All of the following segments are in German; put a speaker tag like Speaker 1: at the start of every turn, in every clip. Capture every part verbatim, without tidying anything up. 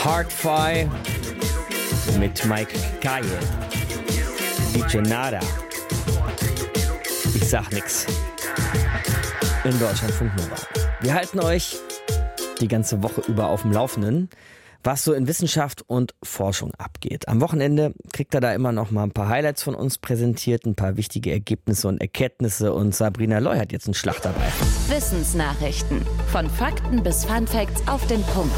Speaker 1: Hard-Fi mit Mike Kaye, D J Nada. Ich sag nix. In Deutschlandfunk Nova. Wir halten euch die ganze Woche über auf dem Laufenden, was so in Wissenschaft und Forschung abgeht. Am Wochenende kriegt ihr da immer noch mal ein paar Highlights von uns präsentiert, ein paar wichtige Ergebnisse und Erkenntnisse, und Sabrina Loy hat jetzt einen Schlag dabei.
Speaker 2: Wissensnachrichten. Von Fakten bis Funfacts auf den Punkt.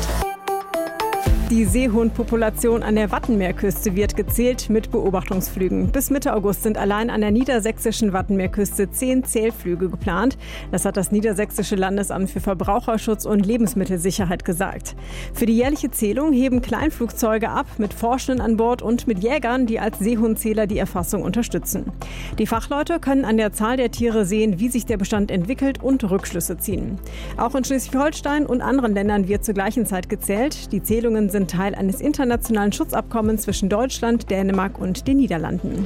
Speaker 3: Die Seehundpopulation an der Wattenmeerküste wird gezählt mit Beobachtungsflügen. Bis Mitte August sind allein an der niedersächsischen Wattenmeerküste zehn Zählflüge geplant. Das hat das Niedersächsische Landesamt für Verbraucherschutz und Lebensmittelsicherheit gesagt. Für die jährliche Zählung heben Kleinflugzeuge ab, mit Forschenden an Bord und mit Jägern, die als Seehundzähler die Erfassung unterstützen. Die Fachleute können an der Zahl der Tiere sehen, wie sich der Bestand entwickelt, und Rückschlüsse ziehen. Auch in Schleswig-Holstein und anderen Ländern wird zur gleichen Zeit gezählt. Die Zählungen sind sind Teil eines internationalen Schutzabkommens zwischen Deutschland, Dänemark und den Niederlanden.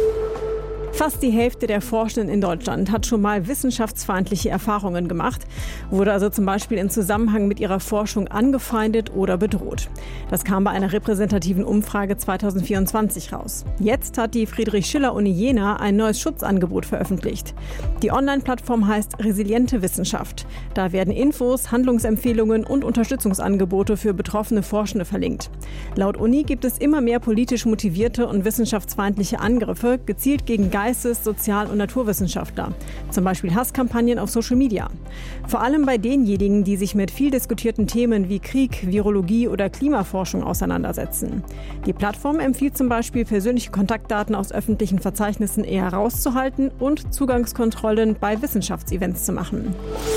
Speaker 3: Fast die Hälfte der Forschenden in Deutschland hat schon mal wissenschaftsfeindliche Erfahrungen gemacht, wurde also zum Beispiel in Zusammenhang mit ihrer Forschung angefeindet oder bedroht. Das kam bei einer repräsentativen Umfrage zweitausendvierundzwanzig raus. Jetzt hat die Friedrich-Schiller-Uni Jena ein neues Schutzangebot veröffentlicht. Die Online-Plattform heißt Resiliente Wissenschaft. Da werden Infos, Handlungsempfehlungen und Unterstützungsangebote für betroffene Forschende verlinkt. Laut Uni gibt es immer mehr politisch motivierte und wissenschaftsfeindliche Angriffe, gezielt gegen Geistes-, Sozial- und Naturwissenschaftler. Zum Beispiel Hasskampagnen auf Social Media. Vor allem bei denjenigen, die sich mit viel diskutierten Themen wie Krieg, Virologie oder Klimaforschung auseinandersetzen. Die Plattform empfiehlt zum Beispiel, persönliche Kontaktdaten aus öffentlichen Verzeichnissen eher rauszuhalten und Zugangskontrollen bei Wissenschaftsevents zu machen.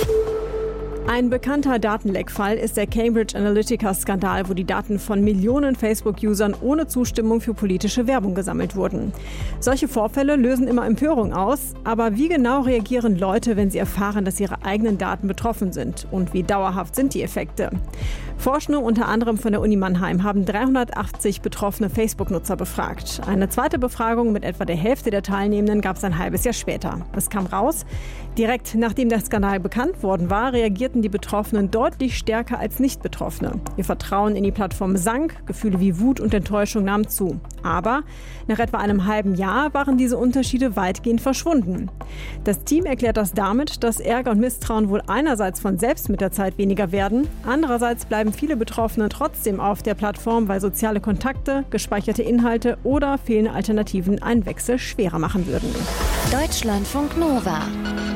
Speaker 3: Ein bekannter Datenleckfall ist der Cambridge Analytica-Skandal, wo die Daten von Millionen Facebook-Usern ohne Zustimmung für politische Werbung gesammelt wurden. Solche Vorfälle lösen immer Empörung aus, aber wie genau reagieren Leute, wenn sie erfahren, dass ihre eigenen Daten betroffen sind? Und wie dauerhaft sind die Effekte? Forschende unter anderem von der Uni Mannheim haben dreihundertachtzig betroffene Facebook-Nutzer befragt. Eine zweite Befragung mit etwa der Hälfte der Teilnehmenden gab es ein halbes Jahr später. Es kam raus: Direkt nachdem der Skandal bekannt worden war, reagierten die Betroffenen deutlich stärker als Nicht-Betroffene. Ihr Vertrauen in die Plattform sank, Gefühle wie Wut und Enttäuschung nahmen zu. Aber nach etwa einem halben Jahr waren diese Unterschiede weitgehend verschwunden. Das Team erklärt das damit, dass Ärger und Misstrauen wohl einerseits von selbst mit der Zeit weniger werden, andererseits bleiben viele Betroffene trotzdem auf der Plattform, weil soziale Kontakte, gespeicherte Inhalte oder fehlende Alternativen einen Wechsel schwerer machen würden.
Speaker 2: Deutschlandfunk Nova.